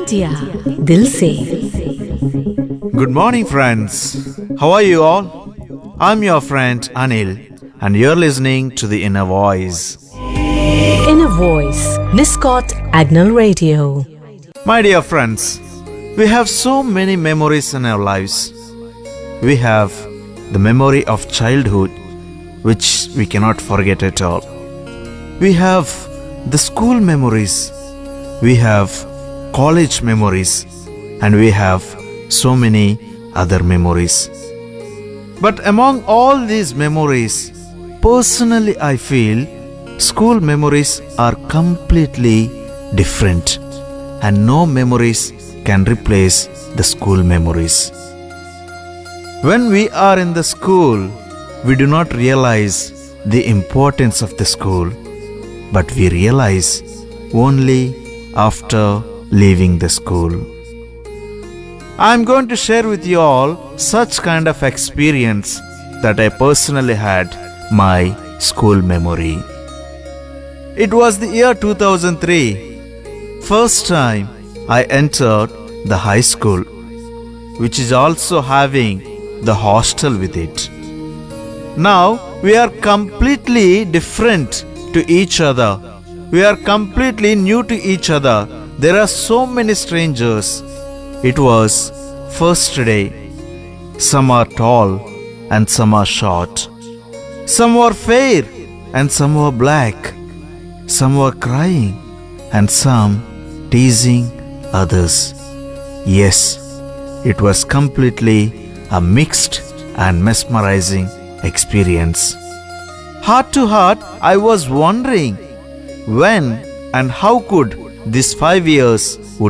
India दिल से। Good morning, friends. How are you all? I'm your friend Anil, and you're listening to The Inner Voice. Inner Voice, Niscot Agnel Radio. My dear friends, we have so many memories in our lives. We have the memory of childhood, which we cannot forget at all. We have the school memories. We have college memories, and we have so many other memories. But among all these memories, personally I feel school memories are completely different, and no memories can replace the school memories. When we are in the school, we do not realize the importance of the school, but we realize only after leaving the school. I am going to share with you all such kind of experience that I personally had my school memory. It was the year 2003, first time I entered the high school, which is also having the hostel with it. Now we are completely different to each other. We are completely new to each other. There are so many strangers. It was first day. Some are tall and some are short. Some were fair and some were black. Some were crying and some teasing others. Yes, it was completely a mixed and mesmerizing experience. Heart to heart, I was wondering when and how could these 5 years would